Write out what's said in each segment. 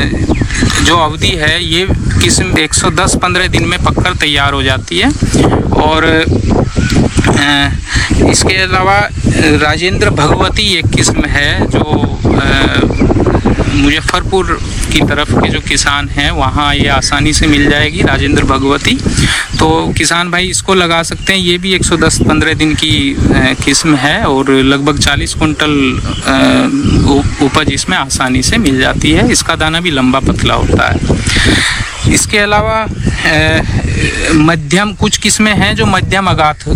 जो अवधि है ये किस्म 110-15 दिन में पककर तैयार हो जाती है। और इसके अलावा राजेंद्र भगवती एक किस्म है जो मुजफ्फरपुर की तरफ के जो किसान हैं वहाँ ये आसानी से मिल जाएगी, राजेंद्र भगवती। तो किसान भाई इसको लगा सकते हैं। ये भी 110-15 दिन की किस्म है और लगभग 40 कुंटल उपज इसमें आसानी से मिल जाती है। इसका दाना भी लंबा पतला होता है। इसके अलावा मध्यम कुछ किस्में हैं जो मध्यम आघात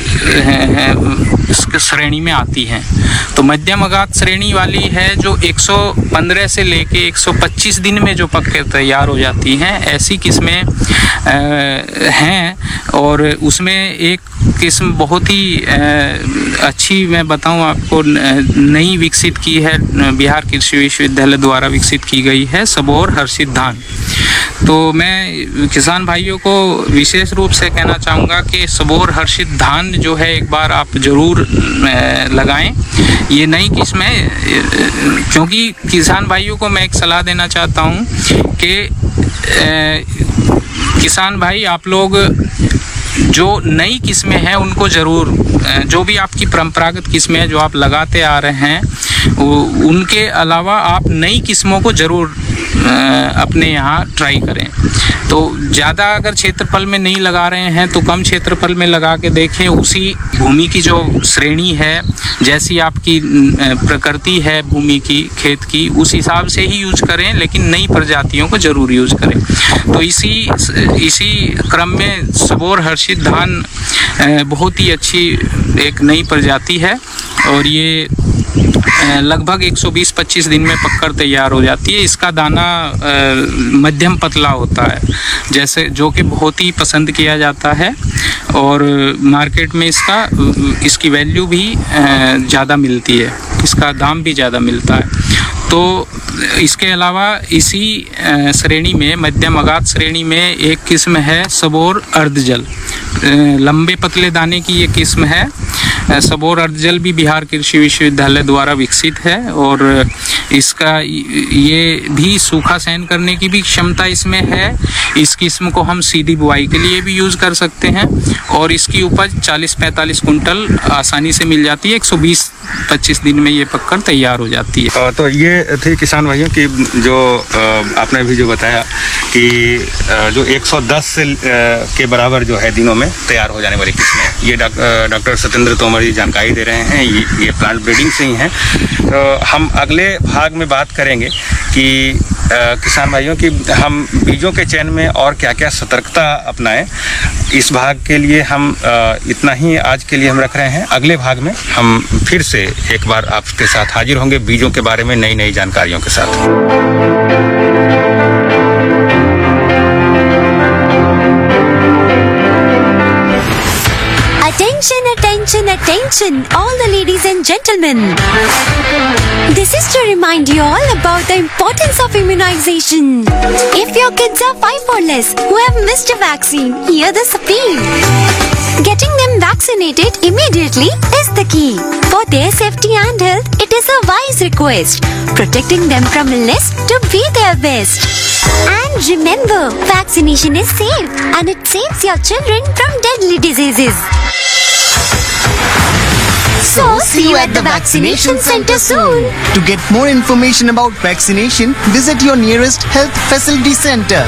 श्रेणी में आती हैं। तो मध्यम आघात श्रेणी वाली है जो 115 से लेके 125 दिन में जो पक के तैयार हो जाती हैं, ऐसी किस्में हैं। और उसमें एक किस्म बहुत ही अच्छी मैं बताऊं आपको, नई विकसित की है, बिहार कृषि विश्वविद्यालय द्वारा विकसित की गई है, सबोर हर्षित धान। तो मैं किसान भाइयों को विशेष रूप से कहना चाहूँगा कि सबोर हर्षित धान जो है एक बार आप ज़रूर लगाएं। ये नई किस्म है, क्योंकि किसान भाइयों को मैं एक सलाह देना चाहता हूँ कि किसान भाई आप लोग जो नई किस्में हैं उनको ज़रूर, जो भी आपकी परंपरागत किस्में हैं जो आप लगाते आ रहे हैं, उनके अलावा आप नई किस्मों को ज़रूर अपने यहाँ ट्राई करें। तो ज़्यादा अगर क्षेत्रफल में नहीं लगा रहे हैं तो कम क्षेत्रफल में लगा के देखें। उसी भूमि की जो श्रेणी है, जैसी आपकी प्रकृति है भूमि की, खेत की, उस हिसाब से ही यूज करें, लेकिन नई प्रजातियों को ज़रूर यूज करें। तो इसी क्रम में सबोर हर्षित धान बहुत ही अच्छी एक नई प्रजाति है और ये लगभग 120-25 दिन में पककर तैयार हो जाती है। इसका दाना मध्यम पतला होता है, जैसे जो कि बहुत ही पसंद किया जाता है और मार्केट में इसकी वैल्यू भी ज़्यादा मिलती है, इसका दाम भी ज़्यादा मिलता है। तो इसके अलावा इसी श्रेणी में, मध्यम आघात श्रेणी में एक किस्म है सबोर अर्धजल, लंबे पतले दाने की ये किस्म है। सबोर अर्धजल भी बिहार कृषि विश्वविद्यालय द्वारा विकसित है और इसका ये भी सूखा सहन करने की भी क्षमता इसमें है। इस किस्म को हम सीधी बुआई के लिए भी यूज़ कर सकते हैं और इसकी उपज 40-45 कुंटल आसानी से मिल जाती है। 120-25 दिन में ये पककर तैयार हो जाती है। तो ये थी किसान भाइयों की जो आपने भी जो बताया कि जो 110 से के बराबर जो है दिनों में तैयार हो जाने वाली किस्में, ये डॉक्टर सत्येंद्र तोमर जी जानकारी दे रहे हैं। ये प्लांट ब्रीडिंग से ही हैं। तो हम अगले भाग में बात करेंगे कि किसान भाइयों की हम बीजों के चयन में और क्या क्या सतर्कता अपनाएं। इस भाग के लिए हम इतना ही आज के लिए हम रख रहे हैं। अगले भाग में हम फिर से एक बार आपके साथ हाजिर होंगे बीजों के बारे में नई नई जानकारियों के साथ। Attention, attention, attention, all the ladies and gentlemen. This is to remind you all about the importance of immunization. If your kids are 5 or less who have missed a vaccine, hear this appeal. Getting them vaccinated immediately is the key. For their safety and health, it is a wise request. Protecting them from illness to be their best. And remember, vaccination is safe and it saves your children from deadly diseases. So, see you at the vaccination center soon. To get more information about vaccination, visit your nearest health facility center.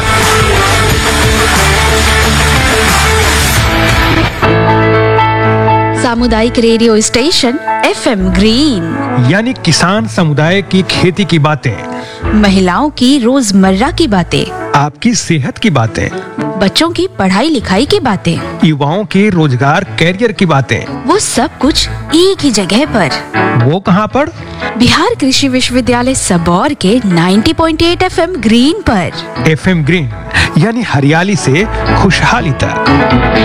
सामुदायिक radio station FM green, यानी किसान समुदाय की खेती की बातें, महिलाओं की रोजमर्रा की बातें, आपकी सेहत की बातें, बच्चों की पढ़ाई लिखाई की बातें, युवाओं के रोजगार कैरियर की बातें, वो सब कुछ एक ही जगह पर। वो कहाँ पर? बिहार कृषि विश्वविद्यालय सबौर के 90.8 FM ग्रीन पर। FM ग्रीन यानी हरियाली से खुशहाली तक।